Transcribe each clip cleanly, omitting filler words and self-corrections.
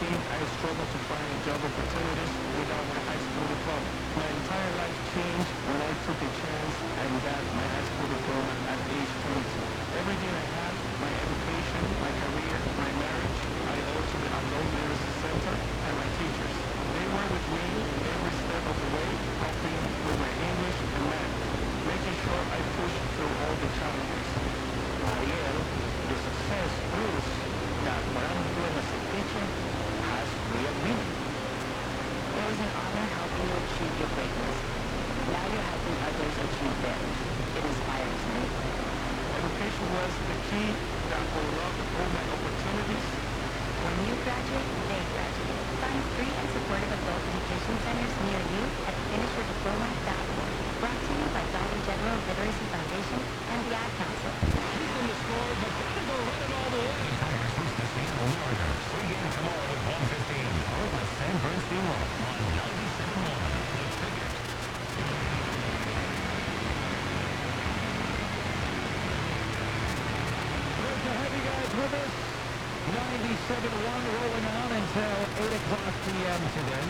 me, I struggled to find job opportunities without my high school diploma. My entire life changed when I took a chance and got my high school diploma at age 22. Everything I had, my education, my career, my marriage, I owe to the Adult Literacy Center and my teachers. They were with me every step of the way, helping with my English and math, making sure I pushed through all the challenges. Ariel, the success proves that what I'm doing as a teacher has real meaning. It was an honor helping you achieve your greatness. Now you're helping others achieve theirs. It inspires me. Education was the key that unlocked all my opportunities. When you graduate, they graduate. Find free and supportive adult education centers near you at finishyourdiploma.org. Brought to you by Dollar General Literacy Foundation and the Ad Council. Keeping the score, but gotta go run it all the way. Tigers host the Seattle Mariners. Pre-game tomorrow at 1:15. Home with San Bernstein Road on 97.1. The Ticket. Great to have you guys with us. 97-1 rolling on until 8 o'clock p.m. today.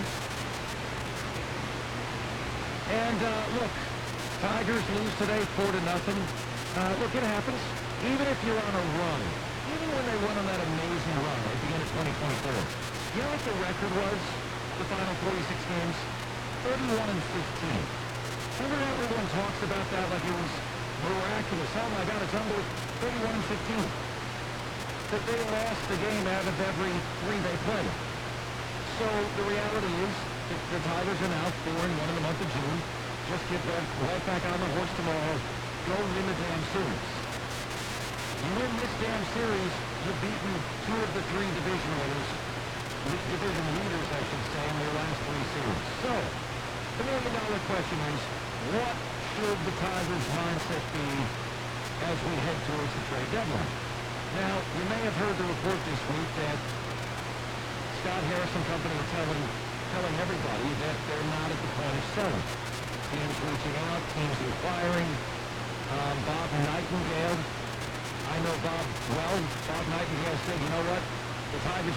And, look, Tigers lose today 4-0. Look, it happens. Even if you're on a run, even when they went on that amazing run at the end of 2024, you know what the record was, the final 46 games? 31-15. Remember how everyone talks about that like it was miraculous? Oh, my God, it's unbelievable. 31-15. That they lost the game out of every three they played. So the reality is that the Tigers are now 4-1 in the month of June. Just get right back on the horse tomorrow. Go win the damn series. You win this damn series, you've beaten two of the three division leaders, I should say, in your last three series. So, the million-dollar question is, what should the Tigers' mindset be as we head towards the trade deadline? Now, you may have heard the report this week that Scott Harrison Company are telling everybody that they're not at the point of selling. Teams reaching out, teams inquiring. Bob Nightingale, I know Bob well. Bob Nightingale said, you know what, the Tigers